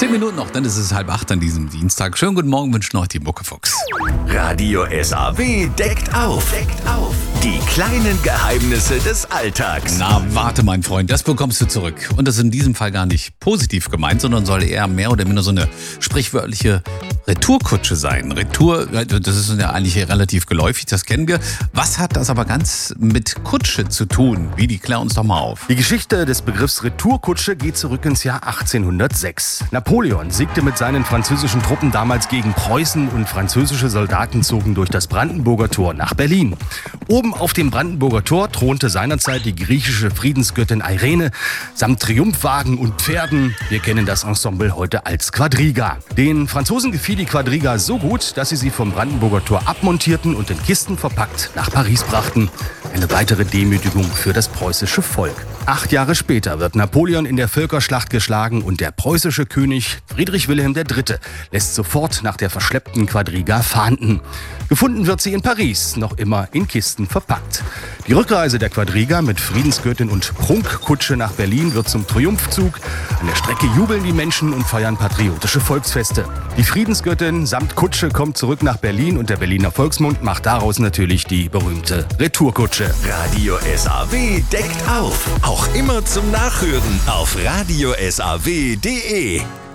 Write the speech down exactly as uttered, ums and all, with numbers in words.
Zehn Minuten noch, dann ist es halb acht an diesem Dienstag. Schönen guten Morgen wünschen euch die Muckefuchs. Radio S A W deckt auf. Deckt auf. Die kleinen Geheimnisse des Alltags. Na, warte, mein Freund, das bekommst du zurück. Und das ist in diesem Fall gar nicht positiv gemeint, sondern soll eher mehr oder minder so eine sprichwörtliche Retourkutsche sein. Retour, das ist ja eigentlich relativ geläufig, das kennen wir. Was hat das aber ganz mit Kutsche zu tun? Wie, klär uns doch mal auf. Die Geschichte des Begriffs Retourkutsche geht zurück ins Jahr achtzehnhundertsechs. Napoleon siegte mit seinen französischen Truppen damals gegen Preußen und französische Soldaten zogen durch das Brandenburger Tor nach Berlin. Oben auf dem Brandenburger Tor thronte seinerzeit die griechische Friedensgöttin Irene samt Triumphwagen und Pferden. Wir kennen das Ensemble heute als Quadriga. Den Franzosen gefiel die Quadriga so gut, dass sie sie vom Brandenburger Tor abmontierten und in Kisten verpackt nach Paris brachten. Eine weitere Demütigung für das preußische Volk. Acht Jahre später wird Napoleon in der Völkerschlacht geschlagen und der preußische König Friedrich Wilhelm der Dritte lässt sofort nach der verschleppten Quadriga fahnden. Gefunden wird sie in Paris, noch immer in Kisten verpackt. Die Rückreise der Quadriga mit Friedensgöttin und Prunkkutsche nach Berlin wird zum Triumphzug. An der Strecke jubeln die Menschen und feiern patriotische Volksfeste. Die Friedensgöttin samt Kutsche kommt zurück nach Berlin und der Berliner Volksmund macht daraus natürlich die berühmte Retourkutsche. Radio S A W deckt auf. Auch immer zum Nachhören auf radio s a w punkt d e.